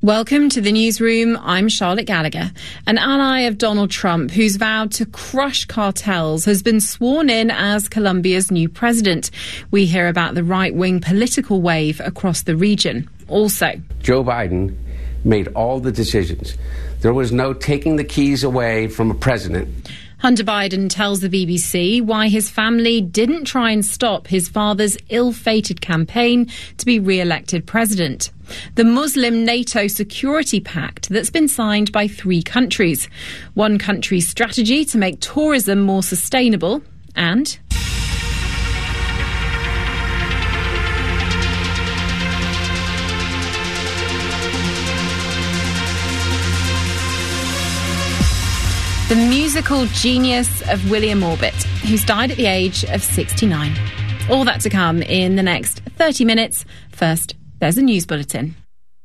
Welcome to the newsroom. I'm Charlotte Gallagher. An ally of Donald Trump, who's vowed to crush cartels, has been sworn in as Colombia's new president. We hear about the right-wing political wave across the region. Also, Joe Biden made all the decisions. There was no taking the keys away from a president. Hunter Biden tells the BBC why his family didn't try and stop his father's ill-fated campaign to be re-elected president. The Muslim NATO security pact that's been signed by 3 countries. One country's strategy to make tourism more sustainable, and the musical genius of William Orbit, who's died at the age of 69. All that to come in the next 30 minutes. First, there's a news bulletin.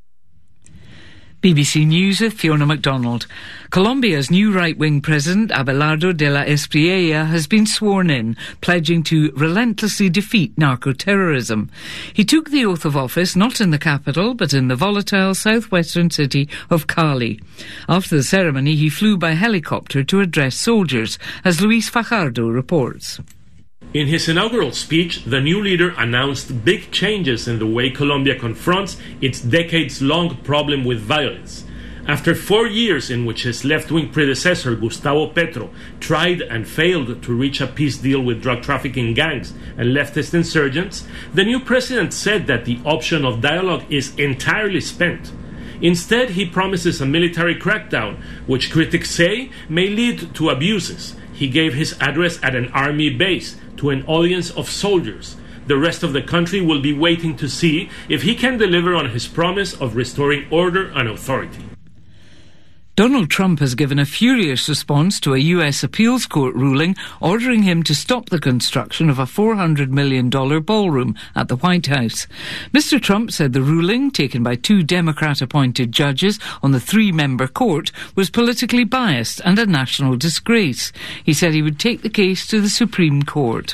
BBC News with Fiona MacDonald. Colombia's new right-wing president, Abelardo de la Espriella, has been sworn in, pledging to relentlessly defeat narco-terrorism. He took the oath of office not in the capital, but in the volatile southwestern city of Cali. After the ceremony, he flew by helicopter to address soldiers, as Luis Fajardo reports. In his inaugural speech, the new leader announced big changes in the way Colombia confronts its decades-long problem with violence. After 4 years in which his left-wing predecessor, Gustavo Petro, tried and failed to reach a peace deal with drug trafficking gangs and leftist insurgents, the new president said that the option of dialogue is entirely spent. Instead, he promises a military crackdown, which critics say may lead to abuses. He gave his address at an army base to an audience of soldiers. The rest of the country will be waiting to see if he can deliver on his promise of restoring order and authority. Donald Trump has given a furious response to a US appeals court ruling ordering him to stop the construction of a $400 million ballroom at the White House. Mr. Trump said the ruling, taken by 2 Democrat-appointed judges on the 3-member court, was politically biased and a national disgrace. He said he would take the case to the Supreme Court.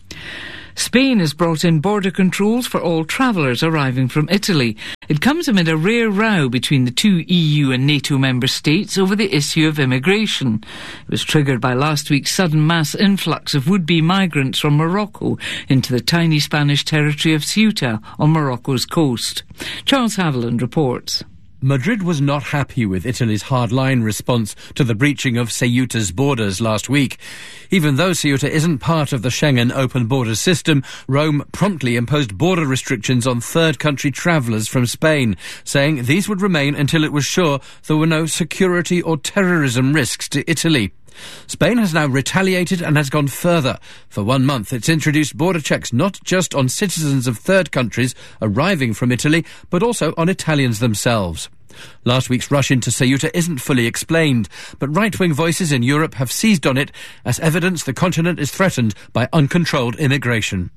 Spain has brought in border controls for all travellers arriving from Italy. It comes amid a rare row between the 2 EU and NATO member states over the issue of immigration. It was triggered by last week's sudden mass influx of would-be migrants from Morocco into the tiny Spanish territory of Ceuta on Morocco's coast. Charles Haviland reports. Madrid was not happy with Italy's hardline response to the breaching of Ceuta's borders last week. Even though Ceuta isn't part of the Schengen open borders system, Rome promptly imposed border restrictions on third country travellers from Spain, saying these would remain until it was sure there were no security or terrorism risks to Italy. Spain has now retaliated and has gone further. For 1 month, it's introduced border checks not just on citizens of third countries arriving from Italy, but also on Italians themselves. Last week's rush into Ceuta isn't fully explained, but right-wing voices in Europe have seized on it as evidence the continent is threatened by uncontrolled immigration.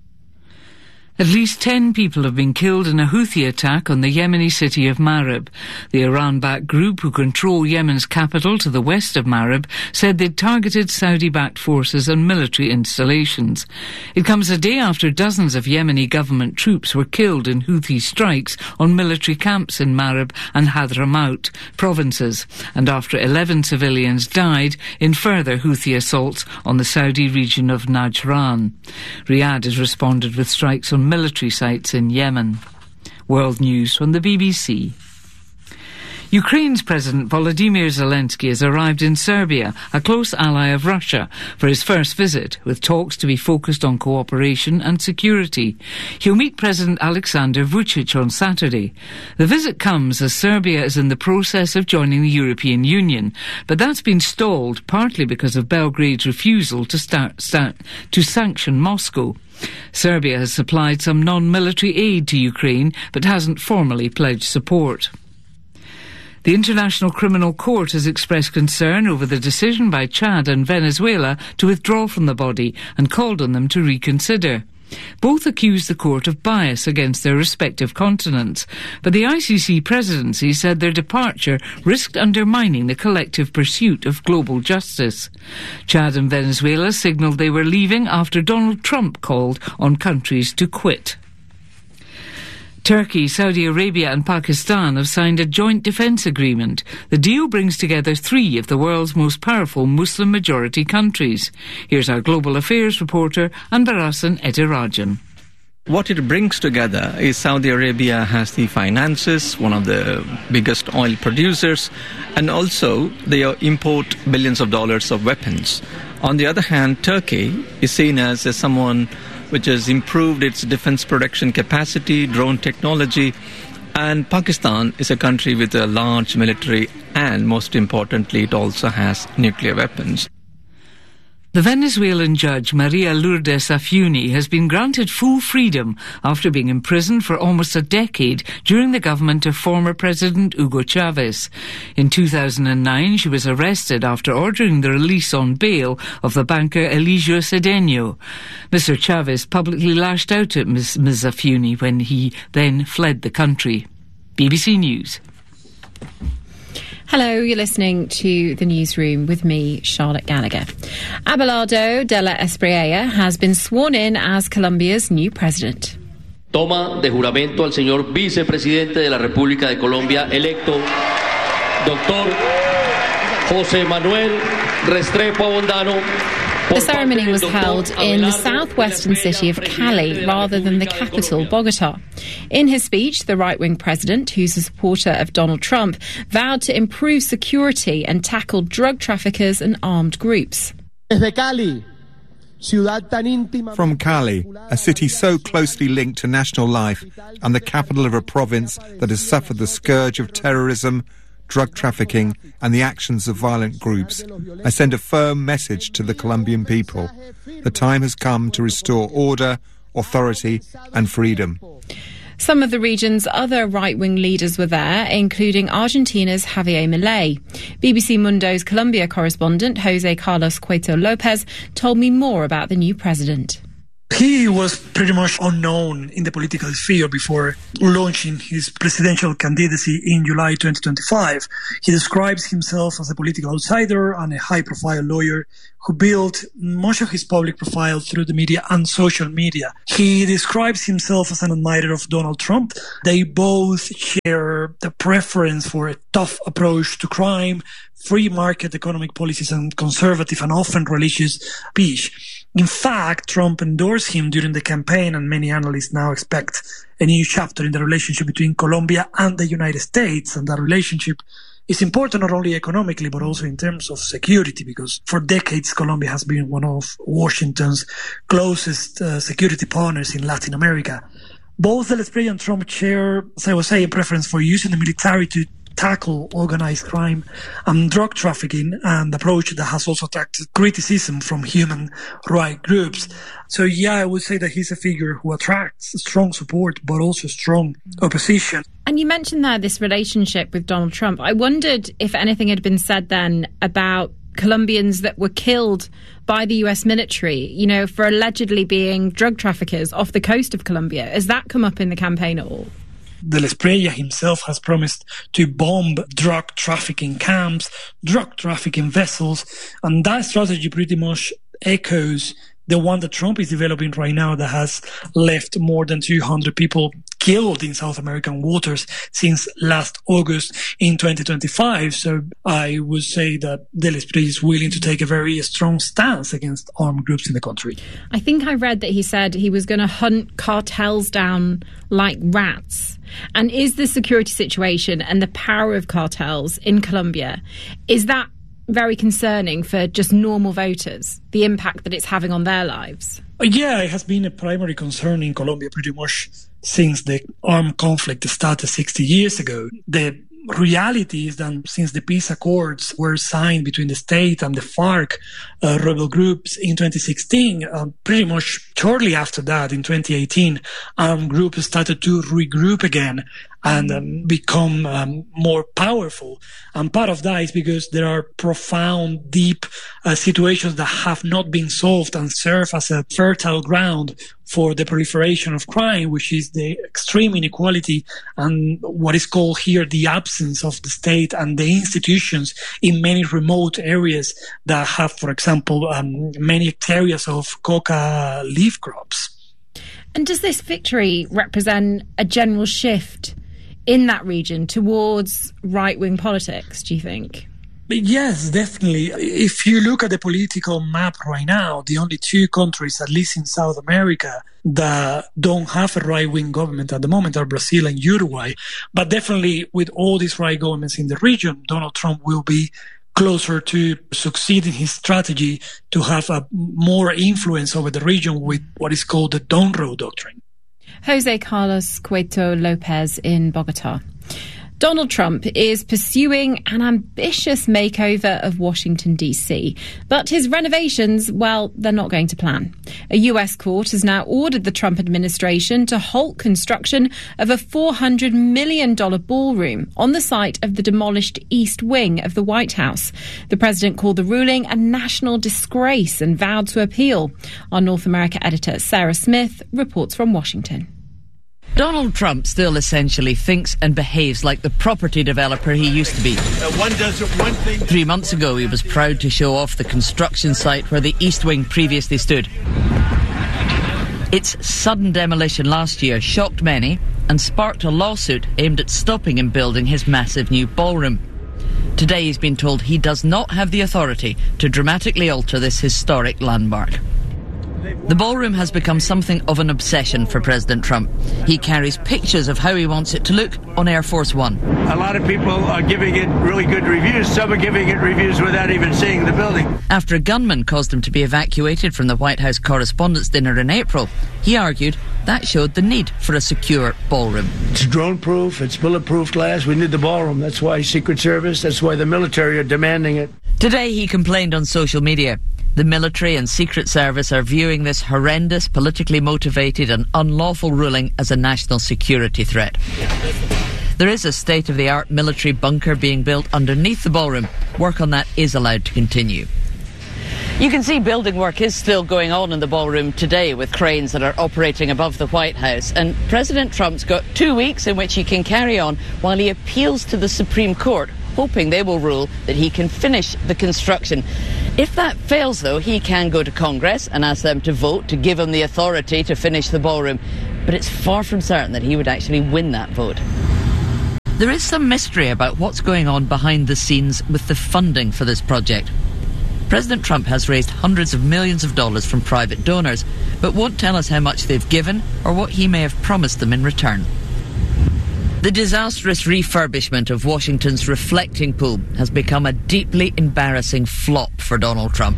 At least 10 people have been killed in a Houthi attack on the Yemeni city of Marib. The Iran-backed group who control Yemen's capital to the west of Marib said they'd targeted Saudi-backed forces and military installations. It comes a day after dozens of Yemeni government troops were killed in Houthi strikes on military camps in Marib and Hadramaut provinces, and after 11 civilians died in further Houthi assaults on the Saudi region of Najran. Riyadh has responded with strikes on military sites in Yemen. World News from the BBC. Ukraine's President Volodymyr Zelensky has arrived in Serbia, a close ally of Russia, for his first visit, with talks to be focused on cooperation and security. He'll meet President Alexander Vučić on Saturday. The visit comes as Serbia is in the process of joining the European Union, but that's been stalled partly because of Belgrade's refusal to sanction Moscow. Serbia has supplied some non-military aid to Ukraine, but hasn't formally pledged support. The International Criminal Court has expressed concern over the decision by Chad and Venezuela to withdraw from the body and called on them to reconsider. Both accused the court of bias against their respective continents, but the ICC presidency said their departure risked undermining the collective pursuit of global justice. Chad and Venezuela signalled they were leaving after Donald Trump called on countries to quit. Turkey, Saudi Arabia and Pakistan have signed a joint defence agreement. The deal brings together 3 of the world's most powerful Muslim-majority countries. Here's our Global Affairs reporter, Anbarasan Etirajan. What it brings together is Saudi Arabia has the finances, one of the biggest oil producers, and also they import billions of dollars of weapons. On the other hand, Turkey is seen as someone which has improved its defense production capacity, drone technology, and Pakistan is a country with a large military and, most importantly, it also has nuclear weapons. The Venezuelan judge Maria Lourdes Afiuni has been granted full freedom after being imprisoned for almost a decade during the government of former President Hugo Chavez. In 2009, she was arrested after ordering the release on bail of the banker Eligio Cedeno. Mr. Chavez publicly lashed out at Ms. Afiuni when he then fled the country. BBC News. Hello, you're listening to The Newsroom with me, Charlotte Gallagher. Abelardo de la Espriella has been sworn in as Colombia's new president. Toma de juramento al señor vicepresidente de la República de Colombia, electo Dr. José Manuel Restrepo Abondano. The ceremony was held in the southwestern city of Cali rather than the capital, Bogota. In his speech, the right-wing president, who's a supporter of Donald Trump, vowed to improve security and tackle drug traffickers and armed groups. From Cali, a city so closely linked to national life and the capital of a province that has suffered the scourge of terrorism, drug trafficking and the actions of violent groups, I send a firm message to the Colombian people. The time has come to restore order, authority and freedom. Some of the region's other right-wing leaders were there, including Argentina's Javier Milei. BBC Mundo's Colombia correspondent Jose Carlos Cueto Lopez told me more about the new president. He was pretty much unknown in the political sphere before launching his presidential candidacy in July 2025. He describes himself as a political outsider and a high-profile lawyer who built much of his public profile through the media and social media. He describes himself as an admirer of Donald Trump. They both share the preference for a tough approach to crime, free market economic policies, and conservative and often religious speech. In fact, Trump endorsed him during the campaign, and many analysts now expect a new chapter in the relationship between Colombia and the United States. And that relationship is important not only economically, but also in terms of security, because for decades, Colombia has been one of Washington's closest security partners in Latin America. Both De la Espriella and Trump share, as I was saying, a preference for using the military to tackle organized crime and drug trafficking, an approach that has also attracted criticism from human rights groups. So yeah, I would say that he's a figure who attracts strong support, but also strong opposition. And you mentioned there this relationship with Donald Trump. I wondered if anything had been said then about Colombians that were killed by the US military, you know, for allegedly being drug traffickers off the coast of Colombia. Has that come up in the campaign at all? De la Espriella himself has promised to bomb drug trafficking camps, drug trafficking vessels, and that strategy pretty much echoes the one that Trump is developing right now that has left more than 200 people killed in South American waters since last August in 2025. So I would say that De la Espriella is willing to take a very strong stance against armed groups in the country. I think I read that he said he was going to hunt cartels down like rats. And is the security situation and the power of cartels in Colombia, is that very concerning for just normal voters, the impact that it's having on their lives? Yeah, it has been a primary concern in Colombia pretty much since the armed conflict started 60 years ago. The reality is that since the peace accords were signed between the state and the FARC rebel groups in 2016, pretty much shortly after that, in 2018, armed groups started to regroup again and become more powerful. And part of that is because there are profound, deep situations that have not been solved and serve as a fertile ground for the proliferation of crime, which is the extreme inequality and what is called here the absence of the state and the institutions in many remote areas that have, for example, many hectares of coca leaf crops. And does this victory represent a general shift in that region towards right-wing politics, do you think? Yes, definitely. If you look at the political map right now, the only two countries, at least in South America, that don't have a right-wing government at the moment are Brazil and Uruguay. But definitely with all these right governments in the region, Donald Trump will be closer to succeed in his strategy to have a more influence over the region with what is called the Don't Row Doctrine. Jose Carlos Cueto Lopez in Bogota. Donald Trump is pursuing an ambitious makeover of Washington, D.C., but his renovations, well, they're not going to plan. A U.S. court has now ordered the Trump administration to halt construction of a $400 million ballroom on the site of the demolished East Wing of the White House. The president called the ruling a national disgrace and vowed to appeal. Our North America editor, Sarah Smith, reports from Washington. Donald Trump still essentially thinks and behaves like the property developer he used to be. 3 months ago, he was proud to show off the construction site where the East Wing previously stood. Its sudden demolition last year shocked many and sparked a lawsuit aimed at stopping him building his massive new ballroom. Today, he's been told he does not have the authority to dramatically alter this historic landmark. The ballroom has become something of an obsession for President Trump. He carries pictures of how he wants it to look on Air Force One. A lot of people are giving it really good reviews. Some are giving it reviews without even seeing the building. After a gunman caused him to be evacuated from the White House Correspondents' Dinner in April, he argued that showed the need for a secure ballroom. It's drone-proof, it's bulletproof glass. We need the ballroom. That's why Secret Service, that's why the military are demanding it. Today he complained on social media. The military and Secret Service are viewing this horrendous, politically motivated and unlawful ruling as a national security threat. There is a state-of-the-art military bunker being built underneath the ballroom. Work on that is allowed to continue. You can see building work is still going on in the ballroom today with cranes that are operating above the White House. And President Trump's got 2 weeks in which he can carry on while he appeals to the Supreme Court, hoping they will rule that he can finish the construction. If that fails, though, he can go to Congress and ask them to vote to give him the authority to finish the ballroom. But it's far from certain that he would actually win that vote. There is some mystery about what's going on behind the scenes with the funding for this project. President Trump has raised hundreds of millions of dollars from private donors, but won't tell us how much they've given or what he may have promised them in return. The disastrous refurbishment of Washington's reflecting pool has become a deeply embarrassing flop for Donald Trump.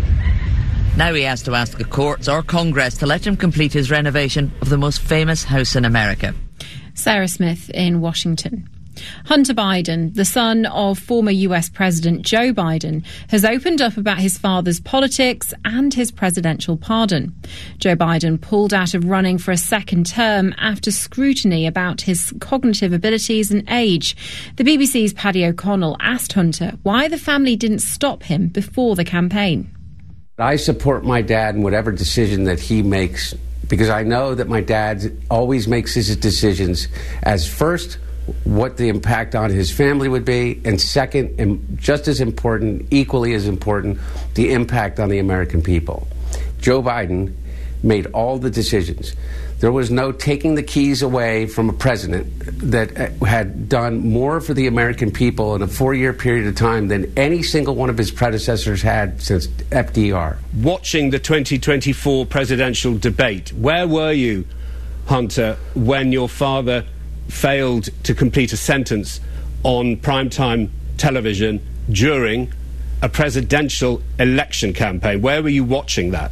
Now he has to ask the courts or Congress to let him complete his renovation of the most famous house in America. Sarah Smith in Washington. Hunter Biden, the son of former US President Joe Biden, has opened up about his father's politics and his presidential pardon. Joe Biden pulled out of running for a second term after scrutiny about his cognitive abilities and age. The BBC's Paddy O'Connell asked Hunter why the family didn't stop him before the campaign. I support my dad in whatever decision that he makes, because I know that my dad always makes his decisions as first, what the impact on his family would be, and second, and just as important, equally as important, the impact on the American people. Joe Biden made all the decisions. There was no taking the keys away from a president that had done more for the American people in a 4-year period of time than any single one of his predecessors had since FDR. Watching the 2024 presidential debate, where were you, Hunter, when your father failed to complete a sentence on primetime television during a presidential election campaign? Where were you watching that?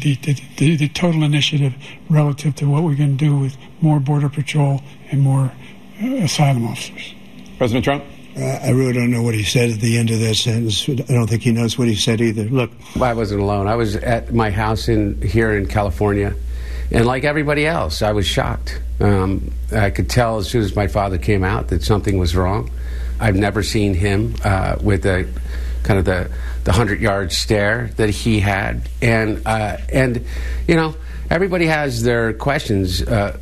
The total initiative relative to what we're going to do with more Border Patrol and more asylum officers. President Trump? I really don't know what he said at the end of that sentence. I don't think he knows what he said either. Look, I wasn't alone. I was at my house here in California, and like everybody else, I was shocked. I could tell as soon as my father came out that something was wrong. I've never seen him with the kind of the 100-yard stare that he had, and you know, everybody has their questions, but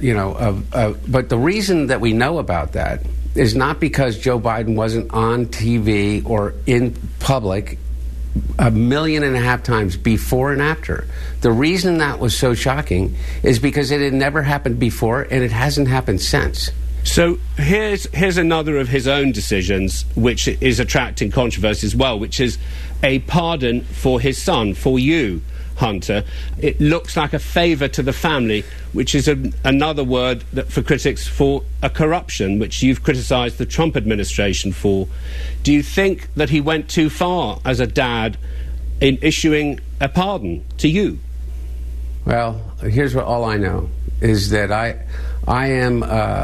the reason that we know about that is not because Joe Biden wasn't on TV or in public 1.5 million times before and after. The reason that was so shocking is because it had never happened before and it hasn't happened since. So here's another of his own decisions which is attracting controversy as well, which is a pardon for his son, for you, Hunter. It looks like a favour to the family, which is another word that for critics for a corruption, which you've criticised the Trump administration for. Do you think that he went too far as a dad in issuing a pardon to you? Well, here's what all I know is that I am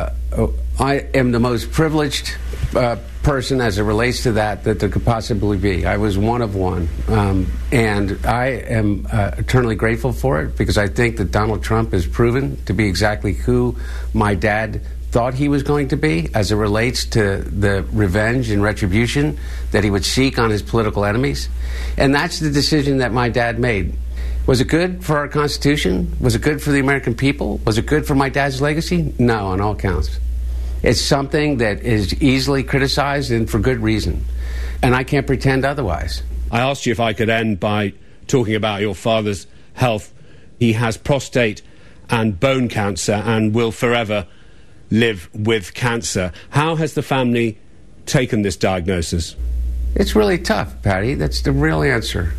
the most privileged person as it relates to that there could possibly be. I was one of one. And I am eternally grateful for it because I think that Donald Trump has proven to be exactly who my dad thought he was going to be as it relates to the revenge and retribution that he would seek on his political enemies. And that's the decision that my dad made. Was it good for our Constitution? Was it good for the American people? Was it good for my dad's legacy? No, on all counts. It's something that is easily criticized and for good reason. And I can't pretend otherwise. I asked you if I could end by talking about your father's health. He has prostate and bone cancer and will forever live with cancer. How has the family taken this diagnosis? It's really tough, Patty. That's the real answer.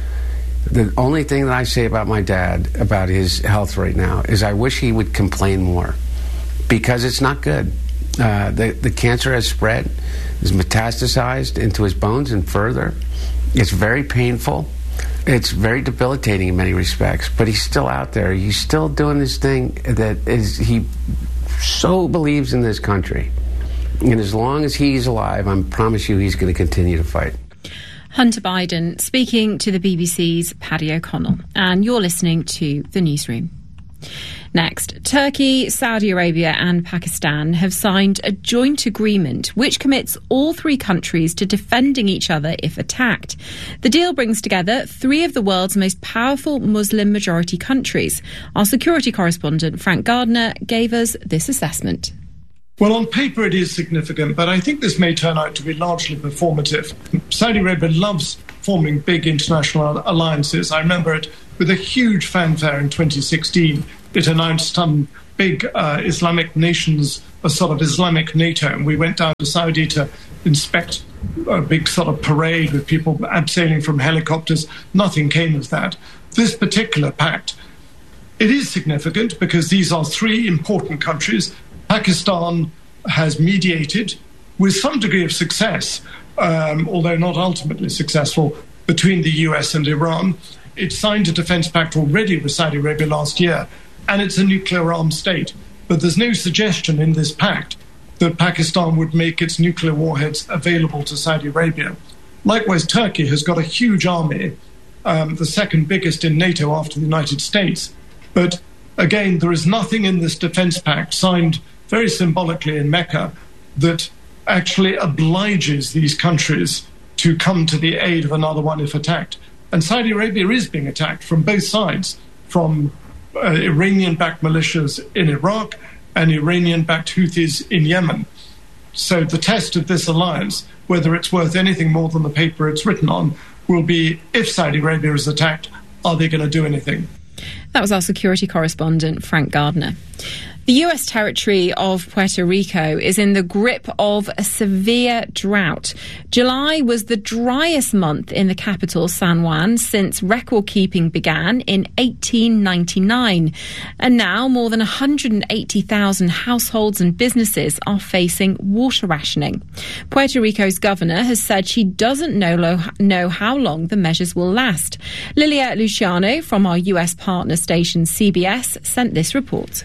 The only thing that I say about my dad, about his health right now, is I wish he would complain more because it's not good. The cancer has spread, is metastasized into his bones and further. It's very painful. It's very debilitating in many respects, but he's still out there. He's still doing this thing that is, he so believes in this country. And as long as he's alive, I promise you he's going to continue to fight. Hunter Biden speaking to the BBC's Paddy O'Connell. And you're listening to The Newsroom. Next, Turkey, Saudi Arabia and Pakistan have signed a joint agreement which commits all three countries to defending each other if attacked. The deal brings together three of the world's most powerful Muslim-majority countries. Our security correspondent, Frank Gardner, gave us this assessment. Well, on paper it is significant, but I think this may turn out to be largely performative. Saudi Arabia loves forming big international alliances. I remember it with a huge fanfare in 2016. It announced some big Islamic nations, a sort of Islamic NATO, and we went down to Saudi to inspect a big sort of parade with people abseiling from helicopters. Nothing came of that. This particular pact, it is significant because these are three important countries. Pakistan has mediated with some degree of success, although not ultimately successful, between the US and Iran. It signed a defense pact already with Saudi Arabia last year, and it's a nuclear-armed state. But there's no suggestion in this pact that Pakistan would make its nuclear warheads available to Saudi Arabia. Likewise, Turkey has got a huge army, the second biggest in NATO after the United States. But again, there is nothing in this defense pact signed very symbolically in Mecca that actually obliges these countries to come to the aid of another one if attacked. And Saudi Arabia is being attacked from both sides, from Iranian-backed militias in Iraq and Iranian-backed Houthis in Yemen. So the test of this alliance, whether it's worth anything more than the paper it's written on, will be if Saudi Arabia is attacked, are they going to do anything? That was our security correspondent, Frank Gardner. The US territory of Puerto Rico is in the grip of a severe drought. July was the driest month in the capital, San Juan, since record keeping began in 1899. And now more than 180,000 households and businesses are facing water rationing. Puerto Rico's governor has said she doesn't know how long the measures will last. Lilia Luciano from our US partner station CBS sent this report.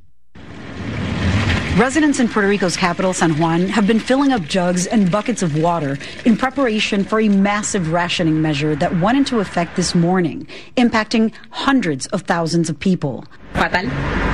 Residents in Puerto Rico's capital, San Juan, have been filling up jugs and buckets of water in preparation for a massive rationing measure that went into effect this morning, impacting hundreds of thousands of people. Fatal.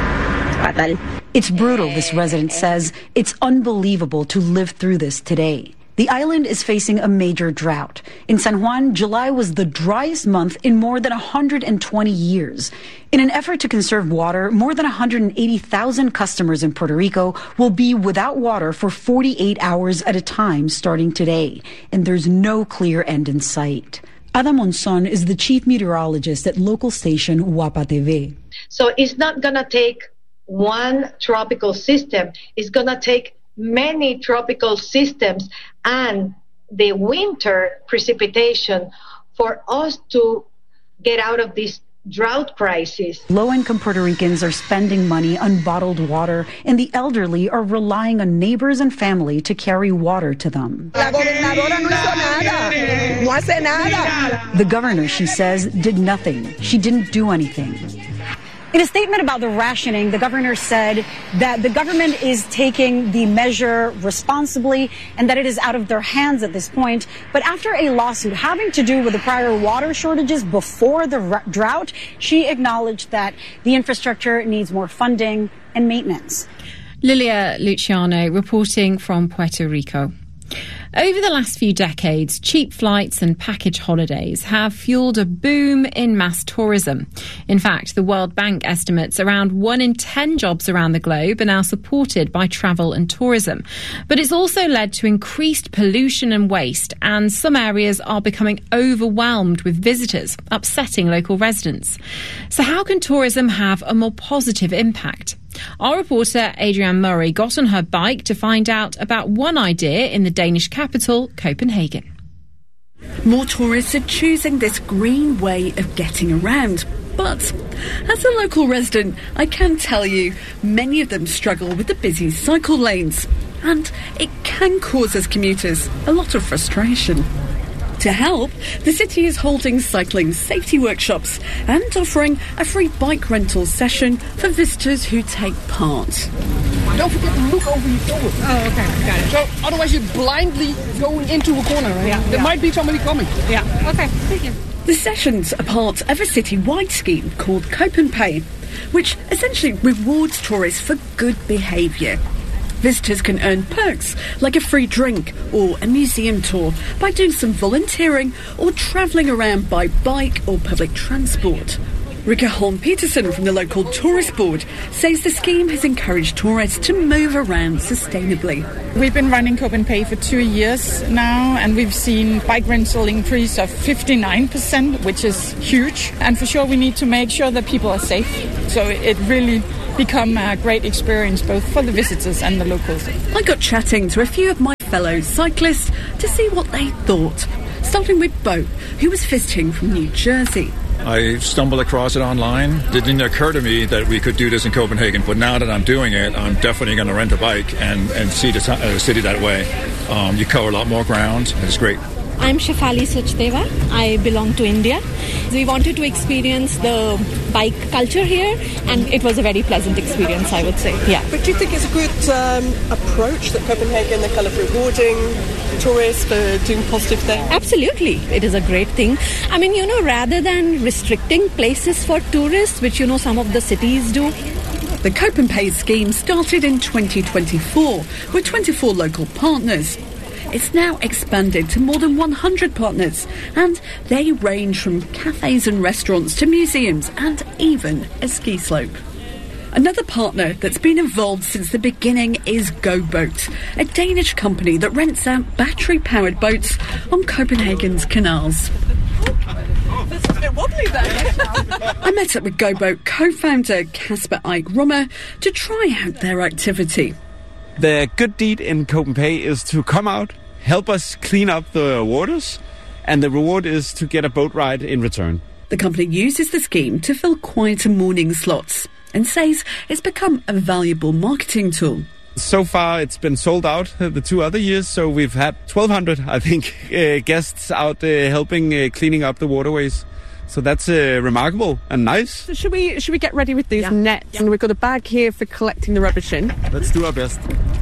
It's brutal, this resident says. It's unbelievable to live through this today. The island is facing a major drought. In San Juan, July was the driest month in more than 120 years. In an effort to conserve water, more than 180,000 customers in Puerto Rico will be without water for 48 hours at a time starting today. And there's no clear end in sight. Ada Monzon is the chief meteorologist at local station Wapa TV. So it's not going to take one tropical system. It's going to take many tropical systems and the winter precipitation for us to get out of this drought crisis. Low-income Puerto Ricans are spending money on bottled water, and the elderly are relying on neighbors and family to carry water to them. The governor, she says, did nothing. She didn't do anything. In a statement about the rationing, the governor said that the government is taking the measure responsibly and that it is out of their hands at this point. But after a lawsuit having to do with the prior water shortages before the drought, she acknowledged that the infrastructure needs more funding and maintenance. Lilia Luciano reporting from Puerto Rico. Over the last few decades, cheap flights and package holidays have fueled a boom in mass tourism. In fact, the World Bank estimates around 1 in 10 jobs around the globe are now supported by travel and tourism. But it's also led to increased pollution and waste, and some areas are becoming overwhelmed with visitors, upsetting local residents. So how can tourism have a more positive impact? Our reporter Adrienne Murray got on her bike to find out about one idea in the Danish capital, Copenhagen. More tourists are choosing this green way of getting around. But as a local resident, I can tell you, many of them struggle with the busy cycle lanes. And it can cause us commuters a lot of frustration. To help, the city is holding cycling safety workshops and offering a free bike rental session for visitors who take part. Don't forget to look over your shoulder. Oh, okay, got it. So otherwise you're blindly going into a corner, right? Yeah, There might be somebody coming. Yeah, okay, thank you. The sessions are part of a city-wide scheme called CopenPay, which essentially rewards tourists for good behaviour. Visitors can earn perks like a free drink or a museum tour by doing some volunteering or travelling around by bike or public transport. Rika Holm Peterson from the local tourist board says the scheme has encouraged tourists to move around sustainably. We've been running CopenPay for 2 years now, and we've seen bike rental increase of 59%, which is huge. And for sure we need to make sure that people are safe. So it really become a great experience both for the visitors and the locals. I got chatting to a few of my fellow cyclists to see what they thought, starting with Bo, who was visiting from New Jersey. I stumbled across it online. It didn't occur to me that we could do this in Copenhagen, but now that I'm doing it, I'm definitely going to rent a bike and see the city that way. You cover a lot more ground. It's great. I'm Shefali Sachdeva. I belong to India. We wanted to experience the bike culture here, and it was a very pleasant experience, I would say. Yeah. But do you think it's a good approach that Copenhagen, they're kind of rewarding tourists for doing positive things? Absolutely. It is a great thing. I mean, rather than restricting places for tourists, which, some of the cities do, the CopenPay scheme started in 2024 with 24 local partners. It's now expanded to more than 100 partners, and they range from cafes and restaurants to museums and even a ski slope. Another partner that's been involved since the beginning is GoBoat, a Danish company that rents out battery-powered boats on Copenhagen's canals. This is a bit wobbly there. I met up with GoBoat co-founder Kasper Eik Rummer to try out their activity. The good deed in CopenPay is to come out, help us clean up the waters, and the reward is to get a boat ride in return. The company uses the scheme to fill quieter morning slots and says it's become a valuable marketing tool. So far it's been sold out the 2 other years, so we've had 1,200, I think, guests out helping cleaning up the waterways. So that's remarkable and nice. So should we get ready with these nets? Yeah. And we've got a bag here for collecting the rubbish in. Let's do our best.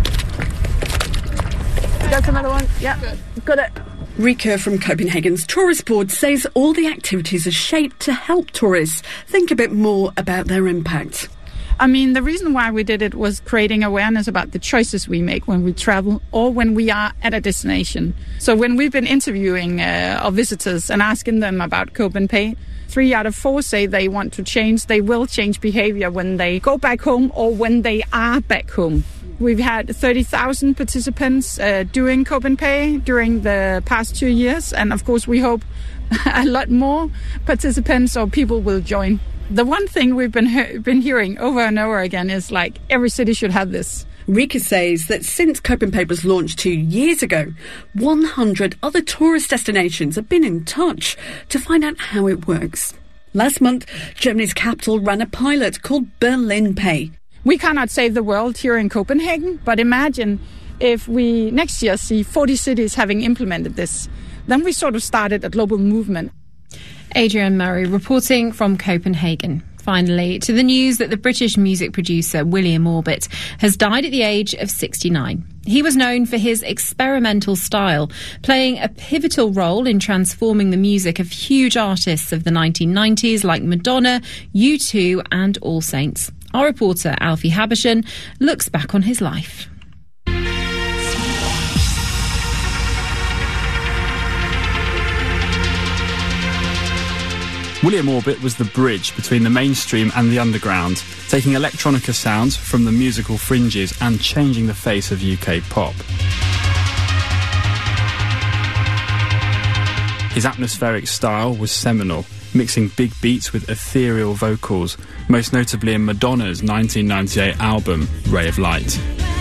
That's another one. Yeah, got it. Rika from Copenhagen's Tourist Board says all the activities are shaped to help tourists think a bit more about their impact. I mean, the reason why we did it was creating awareness about the choices we make when we travel or when we are at a destination. So when we've been interviewing our visitors and asking them about CopenPay, 3 out of 4 say they want to change. They will change behavior when they go back home or when they are back home. We've had 30,000 participants doing Copenhagen during the past 2 years. And of course, we hope a lot more participants or people will join. The one thing we've been hearing over and over again is like every city should have this. Rika says that since Copenhagen was launched 2 years ago, 100 other tourist destinations have been in touch to find out how it works. Last month, Germany's capital ran a pilot called Berlin Pay. We cannot save the world here in Copenhagen, but imagine if we next year see 40 cities having implemented this. Then we sort of started a global movement. Adrienne Murray reporting from Copenhagen. Finally, to the news that the British music producer William Orbit has died at the age of 69. He was known for his experimental style, playing a pivotal role in transforming the music of huge artists of the 1990s like Madonna, U2 and All Saints. Our reporter Alfie Habishan looks back on his life. William Orbit was the bridge between the mainstream and the underground, taking electronica sounds from the musical fringes and changing the face of UK pop. His atmospheric style was seminal, mixing big beats with ethereal vocals, most notably in Madonna's 1998 album, Ray of Light.